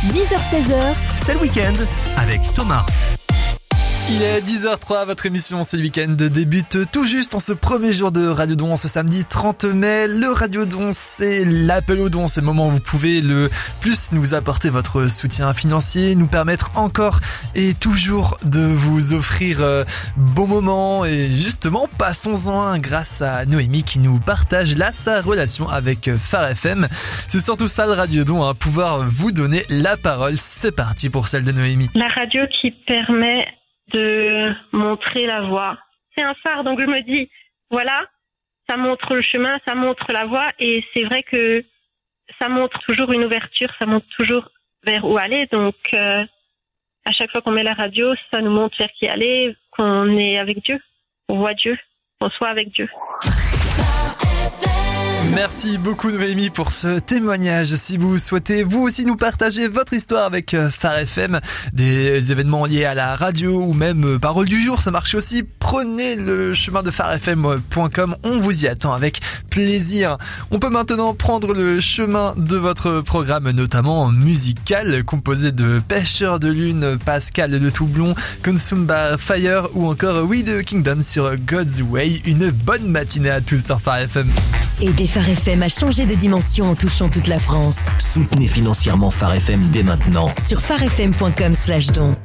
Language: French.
10h-16h, C'est le week-end avec Thomas. Il est 10h03, votre émission C'est le week-end débute tout juste en ce premier jour de Radio Don, ce samedi 30 mai. Le Radio Don, c'est l'appel au don, c'est le moment où vous pouvez le plus nous apporter votre soutien financier, nous permettre encore et toujours de vous offrir bons moments. Et justement, passons-en un grâce à Noémie qui nous partage là sa relation avec Phare FM. C'est surtout ça le Radio Don, pouvoir vous donner la parole. C'est parti pour celle de Noémie. La radio qui permet de montrer la voie. C'est un phare, donc je me dis, voilà, ça montre le chemin, ça montre la voie, et c'est vrai que ça montre toujours une ouverture, ça montre toujours vers où aller, donc à chaque fois qu'on met la radio, ça nous montre vers qui aller, qu'on est avec Dieu, on voit Dieu, qu'on soit avec Dieu. Merci beaucoup Noémie pour ce témoignage. Si vous souhaitez vous aussi nous partager votre histoire avec Phare FM, des événements liés à la radio ou même Parole du jour, ça marche aussi. Prenez le chemin de pharefm.com, on vous y attend avec plaisir. On peut maintenant prendre le chemin de votre programme, notamment musical, composé de Pêcheurs de Lune, Pascal de Toublon, Consume by Fire ou encore We the Kingdom sur God's Way. Une bonne matinée à tous sur Phare FM. aidez Phare FM à changer de dimension en touchant toute la France. Soutenez financièrement Phare FM dès maintenant. Sur pharefm.com/don.